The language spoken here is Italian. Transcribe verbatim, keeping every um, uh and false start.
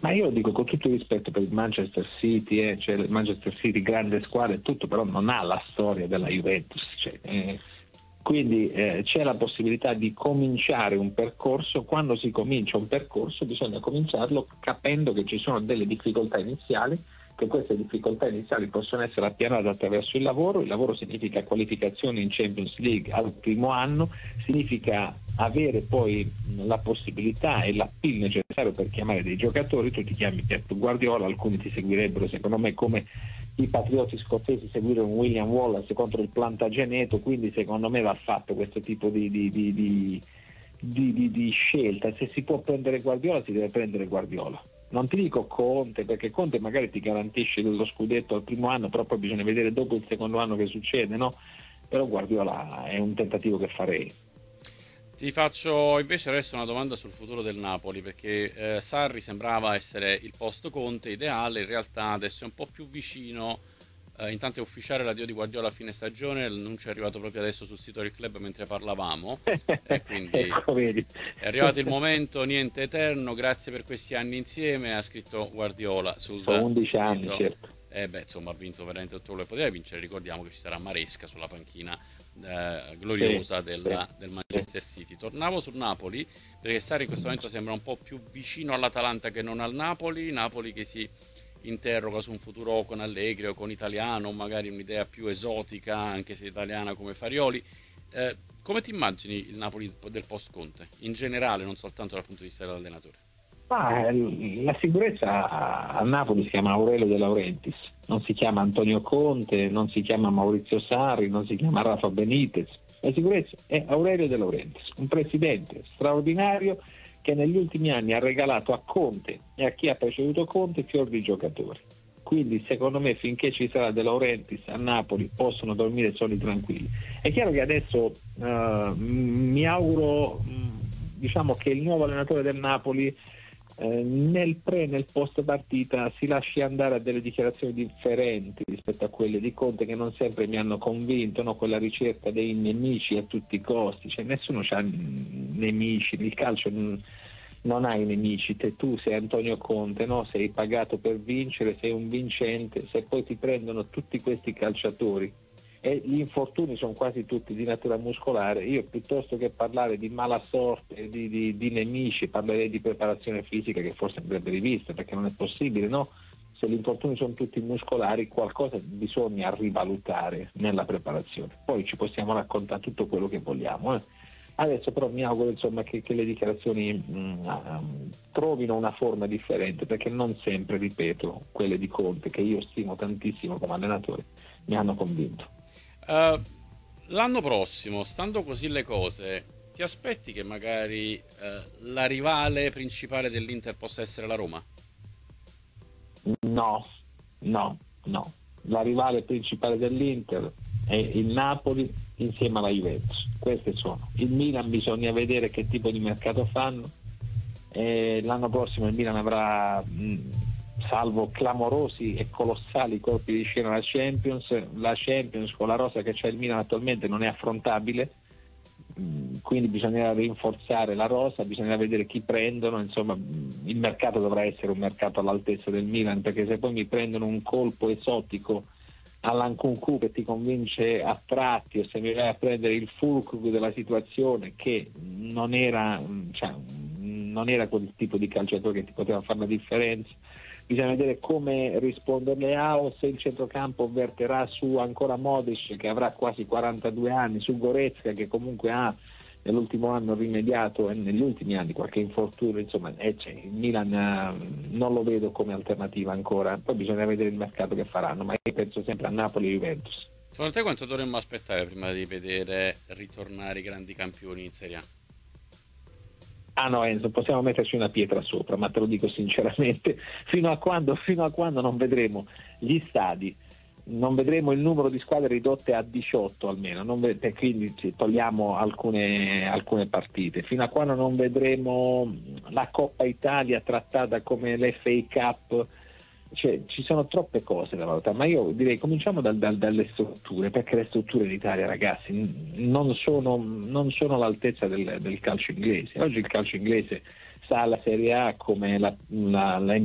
Ma io dico con tutto il rispetto per il Manchester City, eh, cioè il Manchester City grande squadra e tutto, però non ha la storia della Juventus, cioè, eh, quindi eh, c'è la possibilità di cominciare un percorso. Quando si comincia un percorso bisogna cominciarlo capendo che ci sono delle difficoltà iniziali, che queste difficoltà iniziali possono essere appianate attraverso il lavoro. Il lavoro significa qualificazione in Champions League al primo anno, significa avere poi la possibilità e l'appeal necessario per chiamare dei giocatori. Tu ti chiami Pep Guardiola, alcuni ti seguirebbero secondo me come i patrioti scozzesi seguirono William Wallace contro il Plantageneto, quindi secondo me va fatto questo tipo di, di, di, di, di, di, di scelta. Se si può prendere Guardiola si deve prendere Guardiola. Non ti dico Conte, perché Conte magari ti garantisce lo scudetto al primo anno, però poi bisogna vedere dopo il secondo anno che succede, no? Però Guardiola è un tentativo che farei. Ti faccio invece adesso una domanda sul futuro del Napoli, perché eh, Sarri sembrava essere il post Conte ideale, in realtà adesso è un po' più vicino. Eh, intanto è ufficiale l'addio di Guardiola a fine stagione, l'annuncio è arrivato proprio adesso sul sito del club mentre parlavamo, e quindi Ecco, vedi. è arrivato il momento, niente eterno, grazie per questi anni insieme, ha scritto Guardiola Sono sul undici anni, sito. certo. E beh, insomma, ha vinto veramente tutto quello che poteva vincere. Ricordiamo che ci sarà Maresca sulla panchina eh, gloriosa Sì, della- sì, del sì. Manchester City. Tornavo sul Napoli perché Sarri in questo momento sembra un po' più vicino all'Atalanta che non al Napoli. Napoli che si interroga su un futuro con Allegri o con Italiano, o magari un'idea più esotica, anche se italiana, come Farioli. Eh, come ti immagini il Napoli del post Conte in generale, non soltanto dal punto di vista dell'allenatore? Ma eh, la sicurezza a Napoli si chiama Aurelio De Laurentiis, non si chiama Antonio Conte, non si chiama Maurizio Sarri, non si chiama Rafa Benitez. La sicurezza è Aurelio De Laurentiis, un presidente straordinario che negli ultimi anni ha regalato a Conte e a chi ha preceduto Conte fior di giocatori. Quindi secondo me finché ci sarà De Laurentiis a Napoli possono dormire soli tranquilli. È chiaro che adesso eh, mi auguro mh, diciamo che il nuovo allenatore del Napoli eh, nel pre e nel post partita si lasci andare a delle dichiarazioni differenti rispetto a quelle di Conte, che non sempre mi hanno convinto, no? Quella ricerca dei nemici a tutti i costi, cioè nessuno ha nemici, il calcio non, non hai nemici, te tu sei Antonio Conte, no? Sei pagato per vincere, sei un vincente. Se poi ti prendono tutti questi calciatori e gli infortuni sono quasi tutti di natura muscolare, io piuttosto che parlare di mala sorte, di, di, di nemici, parlerei di preparazione fisica, che forse andrebbe rivista, perché non è possibile, no? Se gli infortuni sono tutti muscolari, qualcosa bisogna rivalutare nella preparazione. Poi ci possiamo raccontare tutto quello che vogliamo. Eh. Adesso però mi auguro insomma, che, che le dichiarazioni mh, um, trovino una forma differente, perché non sempre, ripeto, quelle di Conte, che io stimo tantissimo come allenatore, mi hanno convinto. Uh, l'anno prossimo, stando così le cose, ti aspetti che magari uh, la rivale principale dell'Inter possa essere la Roma? No, no, no. La rivale principale dell'Inter è il Napoli insieme alla Juventus. Queste sono. Il Milan bisogna vedere che tipo di mercato fanno. E l'anno prossimo il Milan avrà, mh, salvo clamorosi e colossali colpi di scena, la Champions. La Champions con la rosa che c'è il Milan attualmente non è affrontabile. Quindi bisognerà rinforzare la rosa, bisognerà vedere chi prendono, insomma il mercato dovrà essere un mercato all'altezza del Milan, perché se poi mi prendono un colpo esotico all'Ankunku che ti convince a tratti, o se mi vai a prendere il fulcro della situazione che non era, cioè, non era quel tipo di calciatore che ti poteva fare la differenza. Bisogna vedere come risponde Leao, se il centrocampo verterà su ancora Modric, che avrà quasi quarantadue anni, su Goretzka, che comunque ha nell'ultimo anno rimediato, e negli ultimi anni qualche infortunio, insomma eh, cioè, il Milan eh, non lo vedo come alternativa ancora. Poi bisogna vedere il mercato che faranno, ma io penso sempre a Napoli e Juventus. Secondo te quanto dovremmo aspettare prima di vedere ritornare i grandi campioni in Serie A? Ah no Enzo, possiamo metterci una pietra sopra, ma te lo dico sinceramente, fino a quando, fino a quando non vedremo gli stadi, non vedremo il numero di squadre ridotte a diciotto almeno, non ved- quindi togliamo alcune, alcune partite, fino a quando non vedremo la Coppa Italia trattata come l'F A Cup, cioè, ci sono troppe cose da valutare, ma io direi cominciamo dal, dal, dalle strutture, perché le strutture in Italia, ragazzi, non sono, non sono all'altezza del, del calcio inglese. Oggi il calcio inglese sta alla Serie A come la, la, la